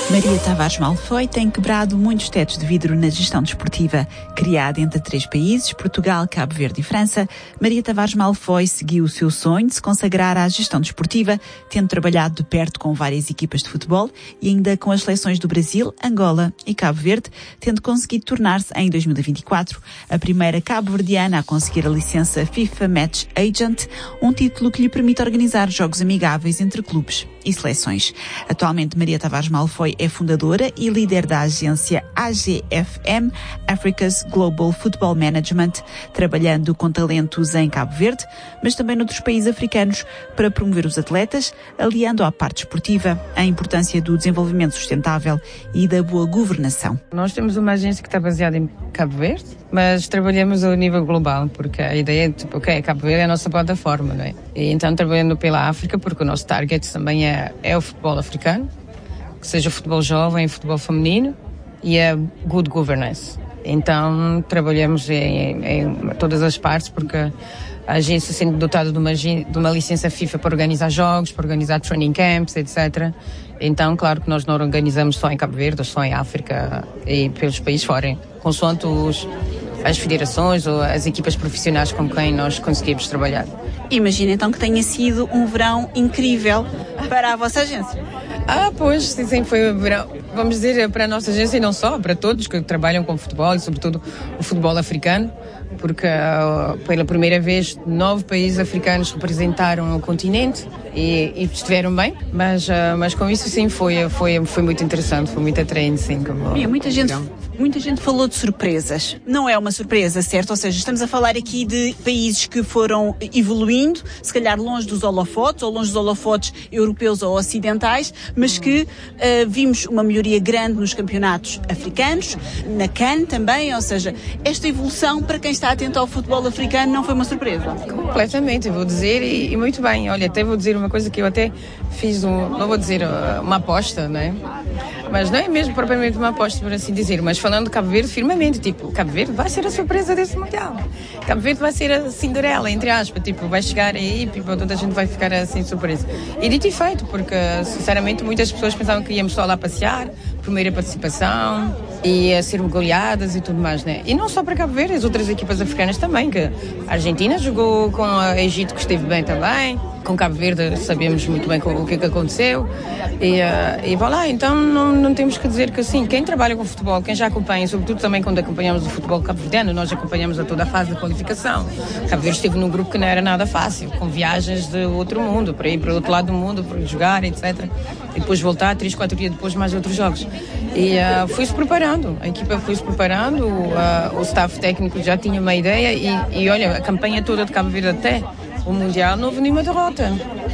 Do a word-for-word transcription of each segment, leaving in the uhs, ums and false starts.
Maria Tavares Malfoy tem quebrado muitos tetos de vidro na gestão desportiva. Criada entre três países, Portugal, Cabo Verde e França, Maria Tavares Malfoy seguiu o seu sonho de se consagrar à gestão desportiva, tendo trabalhado de perto com várias equipas de futebol e ainda com as seleções do Brasil, Angola e Cabo Verde, tendo conseguido tornar-se, em dois mil e vinte e quatro, a primeira cabo-verdiana a conseguir a licença FIFA Match Agent, um título que lhe permite organizar jogos amigáveis entre clubes e seleções. Atualmente, Maria Tavares Malfoy é fundadora e líder da agência A G F M, Africa's Global Football Management, trabalhando com talentos em Cabo Verde, mas também noutros países africanos, para promover os atletas, aliando à parte esportiva a importância do desenvolvimento sustentável e da boa governação. Nós temos uma agência que está baseada em Cabo Verde, mas trabalhamos a nível global, porque a ideia é, tipo, ok, Cabo Verde é a nossa plataforma, não é? E então trabalhando pela África, porque o nosso target também é, é o futebol africano, que seja o futebol jovem, o futebol feminino e a good governance. Então trabalhamos em, em todas as partes, porque a agência sendo dotada de uma, de uma licença FIFA para organizar jogos, para organizar training camps, etcétera. Então, claro que nós não organizamos só em Cabo Verde, ou só em África e pelos países fora, consoante os, as federações ou as equipas profissionais com quem nós conseguimos trabalhar. Imagina então que tenha sido um verão incrível para a vossa agência. Ah, pois, sim, foi verão. Vamos dizer, para a nossa agência e não só, para todos que trabalham com futebol e sobretudo o futebol africano, porque uh, pela primeira vez nove países africanos representaram o continente e, e estiveram bem, mas, uh, mas com isso sim foi, foi, foi muito interessante, foi muito atraente, sim. Como, é, muita gente... Muita gente falou de surpresas. Não é uma surpresa, certo? Ou seja, estamos a falar aqui de países que foram evoluindo, se calhar longe dos holofotes, ou longe dos holofotes europeus ou ocidentais, mas que uh, vimos uma melhoria grande nos campeonatos africanos, na CAN também, ou seja, esta evolução, para quem está atento ao futebol africano, não foi uma surpresa? Completamente, eu vou dizer, e, e muito bem. Olha, até vou dizer uma coisa que eu até fiz, um, não vou dizer uma aposta, não é? Mas não é mesmo propriamente uma aposta, por assim dizer, mas falando de Cabo Verde, firmemente, tipo, Cabo Verde vai ser a surpresa desse Mundial. Cabo Verde vai ser a Cinderela, entre aspas, tipo, vai chegar aí, tipo, toda a gente vai ficar assim surpresa. E dito e feito, porque, sinceramente, muitas pessoas pensavam que íamos só lá passear, primeira participação, e a ser goleadas e tudo mais, né? E não só para Cabo Verde, as outras equipas africanas também, que a Argentina jogou com a Egito, que esteve bem também, com Cabo Verde sabemos muito bem o que é que aconteceu, e, uh, e vá lá, então não, não temos que dizer que assim, quem trabalha com futebol, quem já acompanha, sobretudo também quando acompanhamos o futebol cabo-verdiano, nós acompanhamos a toda a fase da qualificação. Cabo Verde esteve num grupo que não era nada fácil, com viagens de outro mundo, para ir para o outro lado do mundo, para jogar, etcétera. E depois voltar, três, quatro dias depois, mais outros jogos. E uh, foi-se preparando, a equipa foi-se preparando, uh, o staff técnico já tinha uma ideia e, e olha, a campanha toda de Cabo Verde até o Mundial não houve nenhuma derrota.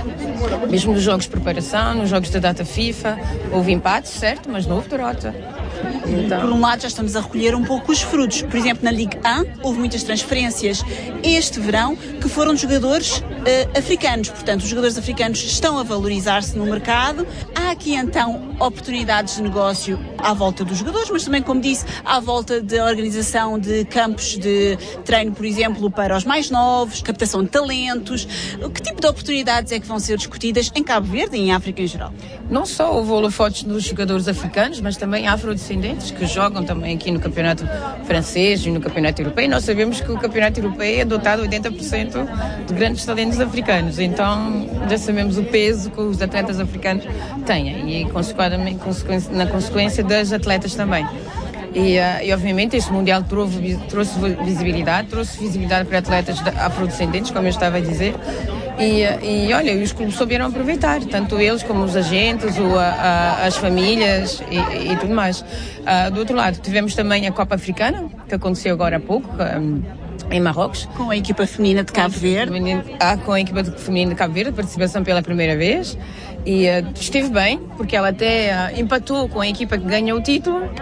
Mesmo nos jogos de preparação, nos jogos da data FIFA, houve empates, certo, mas não houve derrota. Então... Por um lado já estamos a recolher um pouco os frutos. Por exemplo, na Ligue um houve muitas transferências este verão que foram de jogadores uh, africanos. Portanto, os jogadores africanos estão a valorizar-se no mercado. Há aqui então oportunidades de negócio à volta dos jogadores, mas também, como disse, à volta da organização de campos de treino, por exemplo, para os mais novos, captação de talentos. Que tipo de oportunidades é que vão ser discutidas em Cabo Verde e em África em geral? Não só houve holofotes dos jogadores africanos, mas também afrodescendentes que jogam também aqui no campeonato francês e no campeonato europeu. E nós sabemos que o campeonato europeu é dotado oitenta por cento de grandes talentos africanos. Então já sabemos o peso que os atletas africanos têm e consequentemente na consequência das atletas também. E, uh, e obviamente este Mundial trouxe, trouxe visibilidade, trouxe visibilidade para atletas afrodescendentes, como eu estava a dizer. E, e olha, os clubes souberam aproveitar, tanto eles como os agentes, ou a, a, as famílias e, e tudo mais. Uh, do outro lado, tivemos também a Copa Africana, que aconteceu agora há pouco, um, em Marrocos. Com a equipa feminina de Cabo Verde. Ah, com a equipa feminina de Cabo Verde, participação pela primeira vez. E uh, esteve bem, porque ela até uh, empatou com a equipa que ganhou o título.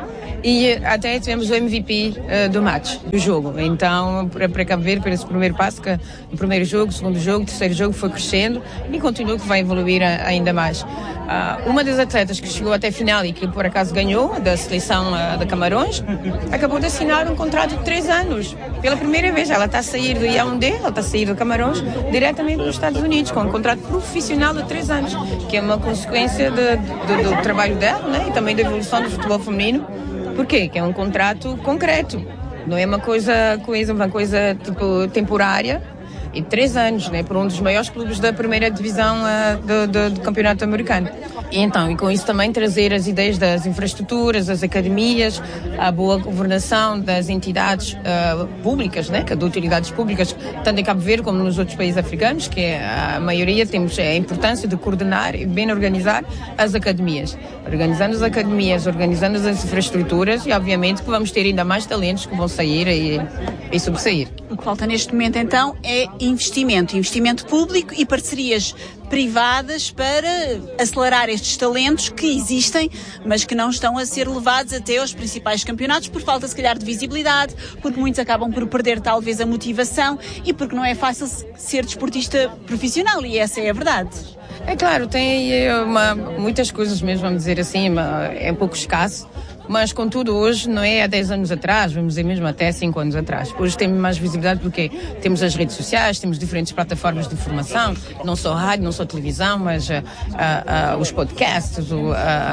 E até tivemos o M V P uh, do match, do jogo. Então, para Cabo Verde, por esse primeiro passo, que o primeiro jogo, o segundo jogo, o terceiro jogo foi crescendo e continua que vai evoluir a, ainda mais. Uh, uma das atletas que chegou até a final e que por acaso ganhou, da seleção uh, de Camarões, acabou de assinar um contrato de três anos. Pela primeira vez, ela está a sair do Yaoundé, ela está a sair do Camarões, diretamente para os Estados Unidos, com um contrato profissional de três anos, que é uma consequência de, de, do trabalho dela, né? E também da evolução do futebol feminino. Por quê? Que é um contrato concreto, não é uma coisa, coisa uma coisa tipo, temporária, e três anos, né, por um dos maiores clubes da primeira divisão uh, do, do, do campeonato americano. E então, e com isso também trazer as ideias das infraestruturas, das academias, a boa governação das entidades uh, públicas, né, de utilidades públicas, tanto em Cabo Verde como nos outros países africanos, que é a maioria temos a importância de coordenar e bem organizar as academias. Organizando as academias, organizando as infraestruturas e, obviamente, que vamos ter ainda mais talentos que vão sair e, e sobressair. O que falta neste momento, então, é investimento, investimento público e parcerias privadas para acelerar estes talentos que existem, mas que não estão a ser levados até aos principais campeonatos por falta, se calhar, de visibilidade, porque muitos acabam por perder, talvez, a motivação e porque não é fácil ser desportista profissional, e essa é a verdade. É claro, tem uma, muitas coisas mesmo, vamos dizer assim, é um pouco escasso. Mas, contudo, hoje não é há dez anos atrás, vamos dizer mesmo até cinco anos atrás. Hoje temos mais visibilidade porque temos as redes sociais, temos diferentes plataformas de informação, não só rádio, não só televisão, mas uh, uh, uh, os podcasts, uh,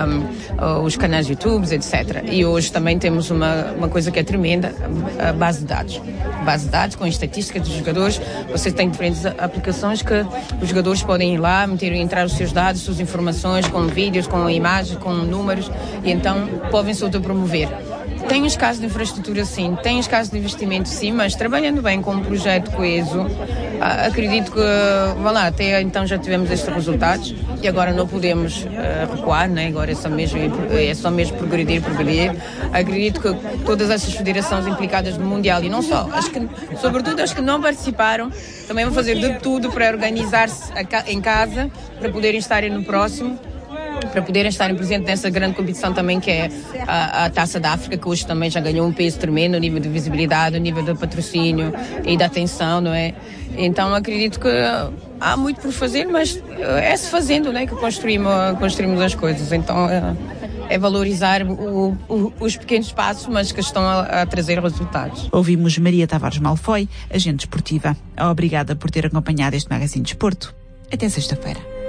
um, uh, os canais YouTube, etcétera. E hoje também temos uma, uma coisa que é tremenda, a base de dados. Base de dados com estatísticas dos jogadores. Você tem diferentes aplicações que os jogadores podem ir lá, meter, entrar os seus dados, suas informações, com vídeos, com imagens, com números, e então podem promover. Tem os casos de infraestrutura, sim, tem os casos de investimento, sim, mas trabalhando bem com um projeto coeso, acredito que, vá lá, até então já tivemos estes resultados e agora não podemos uh, recuar, né? Agora é só mesmo, é só mesmo progredir, progredir. Acredito que todas essas federações implicadas no Mundial, e não só, as que, sobretudo as que não participaram, também vão fazer de tudo para organizar-se em casa, para poderem estar no próximo, para poderem estarem presentes nessa grande competição também, que é a, a Taça da África, que hoje também já ganhou um peso tremendo no nível de visibilidade, no nível de patrocínio e da atenção, não é? Então acredito que há muito por fazer, mas é-se fazendo, né, que construímos, construímos as coisas. Então é, é valorizar o, o, os pequenos passos, mas que estão a, a trazer resultados. Ouvimos Maria Tavares Malfoy, agente esportiva. Obrigada por ter acompanhado este Magazine de Desporto. Até sexta-feira.